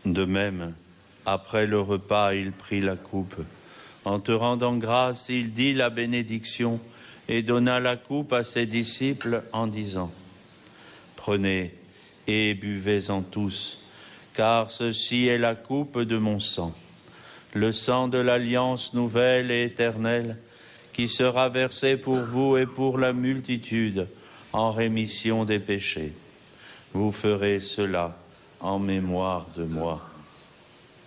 De même, après le repas, il prit la coupe. En te rendant grâce, il dit la bénédiction et donna la coupe à ses disciples en disant : Prenez et buvez-en tous, car ceci est la coupe de mon sang, le sang de l'alliance nouvelle et éternelle, qui sera versé pour vous et pour la multitude en rémission des péchés. Vous ferez cela en mémoire de moi.